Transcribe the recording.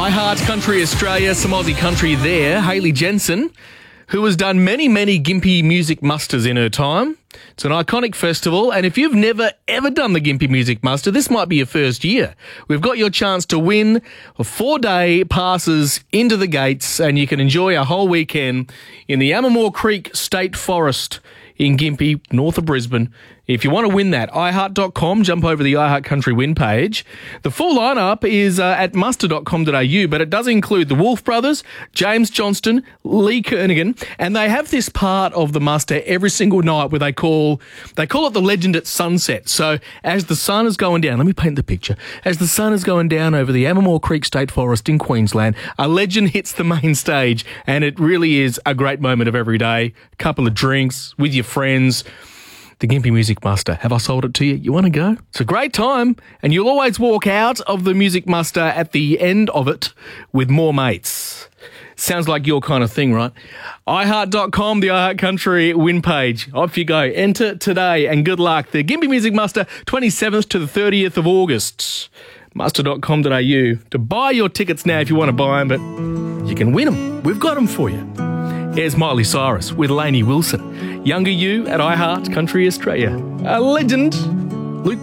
I Heart Country Australia, some Aussie country there. Hayley Jensen, who has done many Gympie Music Musters in her time. It's an iconic festival, and if you've never ever done the Gympie Music Muster, this might be your first year. We've got your chance to win 4-day passes into the gates, and you can enjoy a whole weekend in the Ammermoor Creek State Forest in Gympie, north of Brisbane. If you want to win that, iHeart.com, jump over the iHeart Country win page. The full lineup is at muster.com.au, but it does include the Wolf Brothers, James Johnston, Lee Kernaghan, and they have this part of the muster every single night where they call it the Legend at Sunset. So as the sun is going down, let me paint the picture. As the sun is going down over the Ammermoor Creek State Forest in Queensland, a legend hits the main stage, and it really is a great moment of every day. A couple of drinks with your friends. The Gympie Music Muster. Have I sold it to you? You want to go? It's a great time, and you'll always walk out of the Music Muster at the end of it with more mates. Sounds like your kind of thing, right? iHeart.com, the iHeart Country win page. Off you go. Enter today, and good luck. The Gympie Music Muster, 27th to the 30th of August. Muster.com.au. To buy your tickets now if you want to buy them, but you can win them. We've got them for you. Here's Miley Cyrus with Lainey Wilson. Younger You at iHeart Country Australia. A legend.